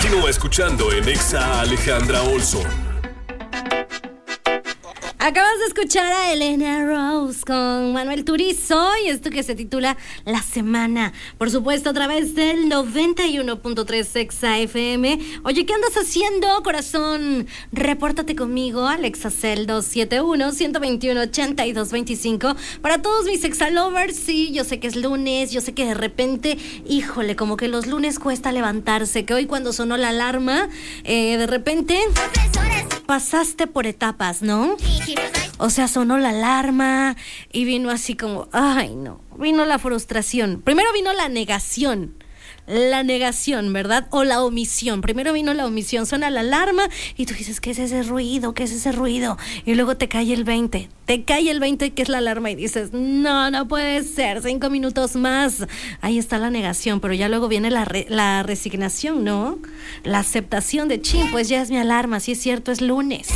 Continúa escuchando en Exa Alejandra Olson. Acabas de escuchar a Elena Rose con Manuel Turizo y esto que se titula La Semana. Por supuesto, a través del 91.3 Exa FM. Oye, ¿qué andas haciendo, corazón? Repórtate conmigo al Exacel 271-121-8225. Para todos mis Exalovers, sí, yo sé que es lunes, yo sé que de repente, híjole, como que los lunes cuesta levantarse, que hoy cuando sonó la alarma, de repente pasaste por etapas, ¿no? O sea, sonó la alarma y vino así como, ay no, vino la frustración. Primero vino la negación, ¿verdad? O la omisión. Primero vino la omisión, suena la alarma y tú dices, ¿qué es ese ruido? ¿Qué es ese ruido? Y luego te cae el 20 que es la alarma y dices, no puede ser, 5 minutos más. Ahí está la negación, pero ya luego viene la resignación, ¿no? La aceptación de, pues ya es mi alarma, sí es cierto, es lunes.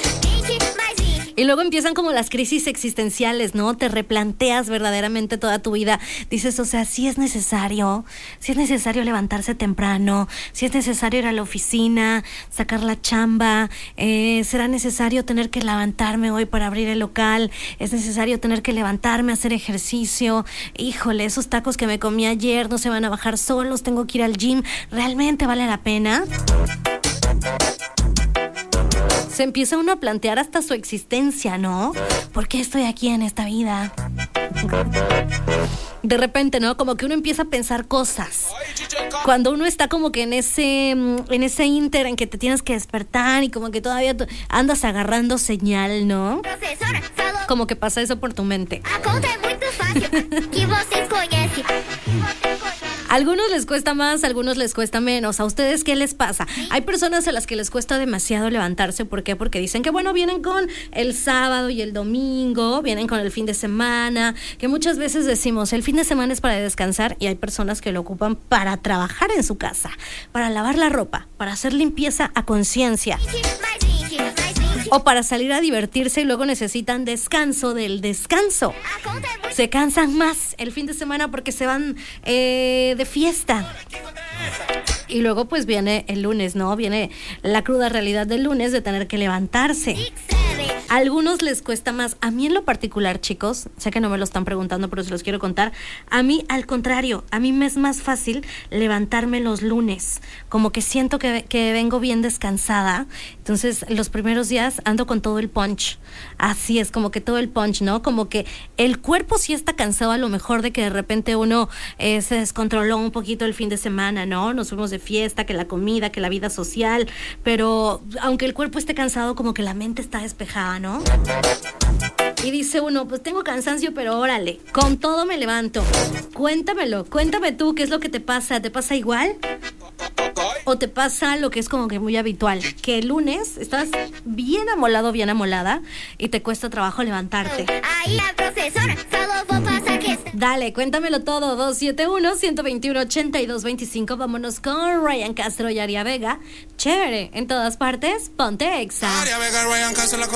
Y luego empiezan como las crisis existenciales, ¿no? Te replanteas verdaderamente toda tu vida. Dices, o sea, sí es necesario levantarse temprano, sí es necesario ir a la oficina, sacar la chamba, será necesario tener que levantarme hoy para abrir el local, es necesario tener que levantarme a hacer ejercicio. Híjole, esos tacos que me comí ayer no se van a bajar solos, tengo que ir al gym. ¿Realmente vale la pena? Se empieza uno a plantear hasta su existencia, ¿no? ¿Por qué estoy aquí en esta vida? De repente, ¿no? Como que uno empieza a pensar cosas. Cuando uno está como que en ese inter en que te tienes que despertar y como que todavía andas agarrando señal, ¿no? Como que pasa eso por tu mente. A algunos les cuesta más, a algunos les cuesta menos. ¿A ustedes qué les pasa? Hay personas a las que les cuesta demasiado levantarse. ¿Por qué? Porque dicen que, bueno, vienen con el sábado y el domingo, vienen con el fin de semana, que muchas veces decimos, el fin de semana es para descansar, y hay personas que lo ocupan para trabajar en su casa, para lavar la ropa, para hacer limpieza a conciencia, o para salir a divertirse y luego necesitan descanso del descanso. Se cansan más el fin de semana porque se van de fiesta. Y luego pues viene el lunes, ¿no? Viene la cruda realidad del lunes de tener que levantarse. A algunos les cuesta más. A mí en lo particular, chicos, sé que no me lo están preguntando, pero se los quiero contar. A mí, al contrario, a mí me es más fácil levantarme los lunes. Como que siento que vengo bien descansada. Entonces, los primeros días ando con todo el punch. Así es, como que todo el punch, ¿no? Como que el cuerpo sí está cansado a lo mejor de que de repente uno se descontroló un poquito el fin de semana, ¿no? Nos fuimos de fiesta, que la comida, que la vida social. Pero aunque el cuerpo esté cansado, como que la mente está despejada, ¿no? Y dice uno, pues tengo cansancio, pero órale, con todo me levanto. Cuéntame tú, ¿qué es lo que te pasa? ¿Te pasa igual? ¿O te pasa lo que es como que muy habitual? Que el lunes estás bien amolado, bien amolada, y te cuesta trabajo levantarte. Ahí la profesora, solo vos pasa que... Dale, cuéntamelo todo, 271-121-8225. Vámonos con Ryan Castro y Aria Vega. Chévere, en todas partes, ponte Exa. Aria Vega, Ryan Castro, la